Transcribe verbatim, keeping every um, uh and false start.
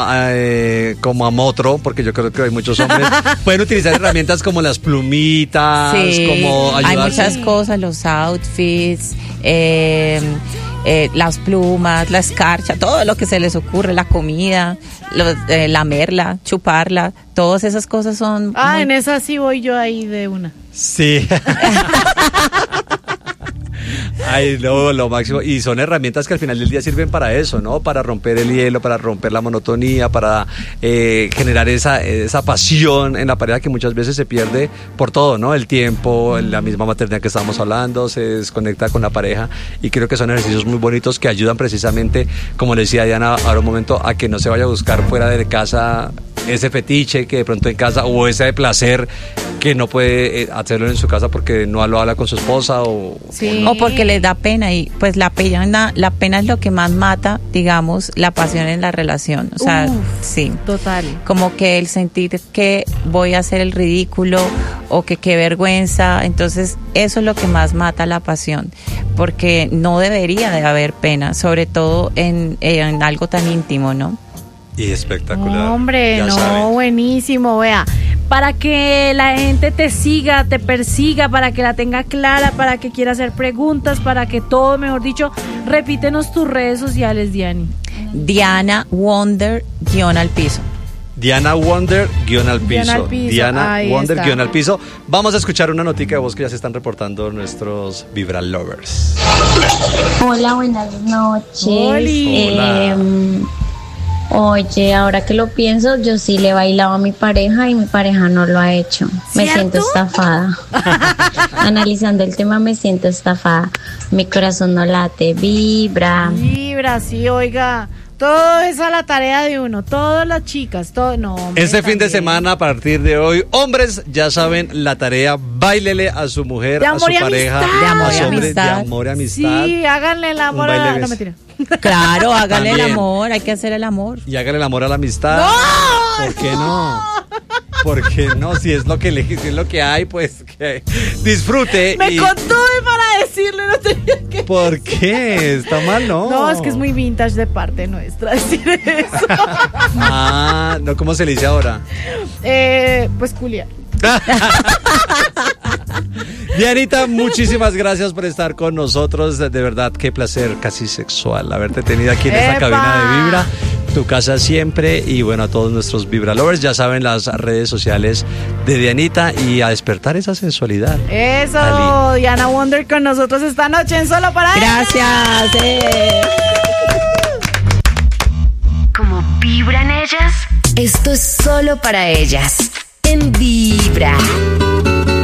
Eh, como a Motro, porque yo creo que hay muchos hombres, pueden utilizar herramientas como las plumitas, sí, como ayudarse. hay muchas cosas, los outfits, eh, eh, las plumas, la escarcha, todo lo que se les ocurre, la comida, los, eh, lamerla, chuparla, todas esas cosas son... Ah, muy... en esa sí voy yo ahí de una. Sí. Ay, no, lo máximo. Y son herramientas que al final del día sirven para eso, ¿no? Para romper el hielo, para romper la monotonía, para eh, generar esa, esa pasión en la pareja que muchas veces se pierde por todo, ¿no? El tiempo, la misma maternidad que estábamos hablando, se desconecta con la pareja. Y creo que son ejercicios muy bonitos que ayudan precisamente, como le decía Diana ahora un momento, a que no se vaya a buscar fuera de casa ese fetiche que de pronto en casa, o ese placer que no puede hacerlo en su casa porque no lo habla con su esposa o, sí. o porque les da pena, y pues la pena, la pena es lo que más mata, digamos, la pasión en la relación. O sea, Uf, sí. Total. Como que el sentir que voy a hacer el ridículo o que qué vergüenza, entonces eso es lo que más mata la pasión, porque no debería de haber pena, sobre todo en, en algo tan íntimo, ¿no? Y espectacular. Hombre, ya no, saben. Buenísimo, vea. Para que la gente te siga, te persiga, para que la tenga clara, para que quiera hacer preguntas, para que todo, mejor dicho, repítenos tus redes sociales, Diani. Diana Wonder guión al piso. Diana Wonder guión al piso. Guión al piso. Diana Ahí Wonder está. guión al piso. Vamos a escuchar una notica de voz que ya se están reportando nuestros Vibra Lovers. Hola, buenas noches. Oli. Hola. Eh, Oye, ahora que lo pienso, yo sí le he bailado a mi pareja y mi pareja no lo ha hecho. Me ¿Cierto? siento estafada. Analizando el tema, me siento estafada. Mi corazón no late, vibra. Vibra, sí, oiga. Todo es a la tarea de uno. Todas las chicas, todo. No, hombre, Este fin de también. semana, a partir de hoy, hombres, ya saben la tarea, báilele a su mujer, De a amor su y pareja, amistad. De amor a y su hombre, amistad. de amor y amistad. Sí, háganle el amor Un baile a... de No, beso. mentira. Claro, háganle el También. amor, hay que hacer el amor. Y hágale el amor a la amistad. ¡No! ¿Por qué no? ¿Por qué no? Si es lo que le, si es lo que hay, pues que disfrute. Me y... contuve para decirle, no tenía que... ¿Por qué? Está mal, ¿no? No, es que es muy vintage de parte nuestra decir eso. Ah, no, ¿cómo se le dice ahora? eh, pues culiar. Dianita, muchísimas gracias por estar con nosotros. De verdad, qué placer casi sexual haberte tenido aquí en esta ¡Epa! cabina de Vibra. Tu casa siempre. Y bueno, a todos nuestros Vibra Lovers, ya saben las redes sociales de Dianita, y a despertar esa sensualidad. Eso, Ali. Diana Wonder con nosotros esta noche en Solo para Ella. Gracias. eh. Como vibran ellas, esto es solo para ellas. En Vibra.